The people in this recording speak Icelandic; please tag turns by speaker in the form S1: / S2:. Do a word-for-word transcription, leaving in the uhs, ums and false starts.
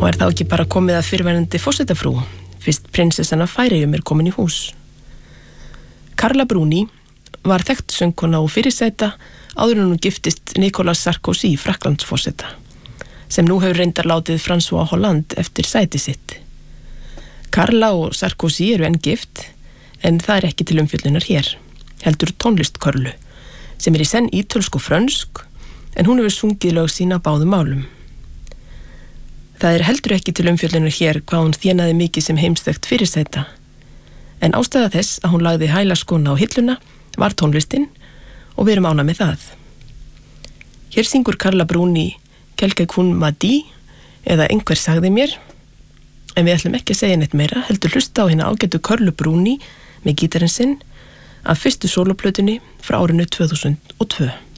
S1: Og er þá ekki bara komið að fyrrverandi forsetafrú, fyrst prinsessan af Færeyjum er komin í hús. Carla Bruni var þekkt söngkona og fyrirsæta áður en hún giftist Nicolas Sarkozy, Frakklandsforseta, sem nú hefur reyndar látið François Hollande eftir sæti sitt. Carla og Sarkozy eru enn gift, en það er ekki til umfjöllunar hér, heldur tónlistkörlu, sem er í senn ítölsk og frönsk, en hún hefur sungið lög sína á báðum málum. Það er heldur ekki til umfjöllunar hér hvað hún þénaði mikið sem heimstækt fyrirsæta, en ástæða þess að hún lagði hælaskona á hilluna var tónlistin og við erum ánægð með það. Hér syngur Carla Bruni Quelqu'un kun m'a dit eða Einhver sagði mér, en við ætlum ekki að segja neitt meira, heldur hlusta á hérna ágætu Carlu Bruni með gítarinn sinn af fyrstu sóloplötunni frá árinu tvö þúsund og tvö.